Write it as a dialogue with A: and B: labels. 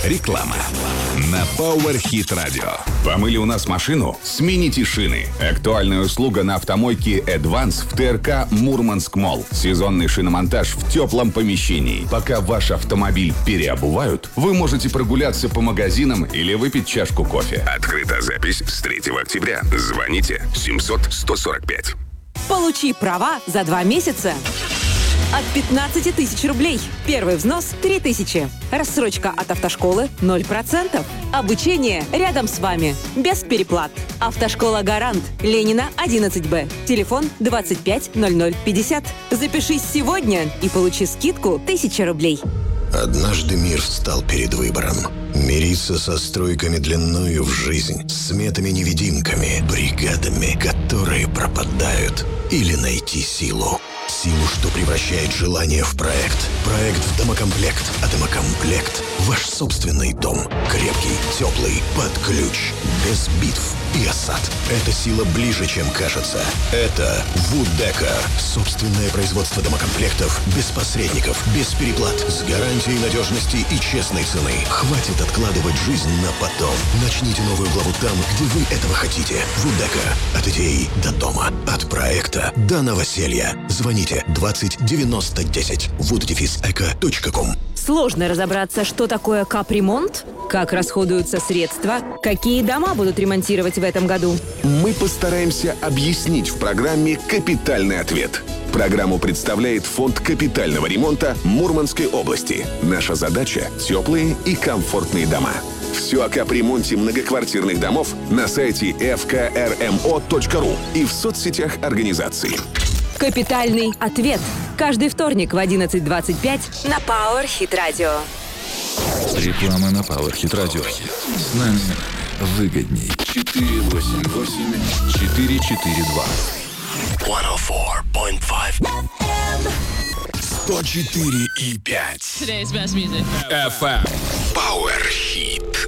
A: Реклама на Power Hit Radio. Помыли у нас машину? Смените шины. Актуальная услуга на автомойке Advance в ТРК Мурманск Молл. Сезонный шиномонтаж в теплом помещении. Пока ваш автомобиль переобувают, вы можете прогуляться по магазинам или выпить чашку кофе.
B: Открыта запись с 3 октября. Звоните 700-145.
C: Получи права за 2 месяца. От 15 тысяч рублей. Первый взнос – 3 тысячи. Рассрочка от автошколы – 0%. Обучение рядом с вами. Без переплат. Автошкола «Гарант». Ленина, 11Б. Телефон 25 00 50. Запишись сегодня и получи скидку 1000 рублей.
D: Однажды мир встал перед выбором. Мириться со стройками длиною в жизнь, сметами-невидимками, бригадами, которые пропадают, или найти силу. Силу, что превращает желание в проект. Проект в домокомплект, а домокомплект – ваш собственный дом. Крепкий, теплый, под ключ, без битв и осад. Эта сила ближе, чем кажется. Это Вудека. Собственное производство домокомплектов без посредников, без переплат, с гарантией надежности и честной цены. Хватит откладывать жизнь на потом. Начните новую главу там, где вы этого хотите. Вудека. От идеи до дома. От проекта до новоселья. Звоните 20 90 10. wood-eco.com.
C: Сложно разобраться, что такое капремонт, как расходуются средства, какие дома будут ремонтировать в этом году.
A: Мы постараемся объяснить в программе «Капитальный ответ». Программу представляет Фонд капитального ремонта Мурманской области. Наша задача – теплые и комфортные дома. Все о капремонте многоквартирных домов на сайте fkrmo.ru и в соцсетях организации.
C: Капитальный ответ. Каждый вторник в 11:25 на Power Hit Radio.
E: Реклама на Power Hit Radio. С нами выгодней. 488-442.
D: 104.5
A: 104,5
F: Today's best music.
A: FM.
B: Power Hit.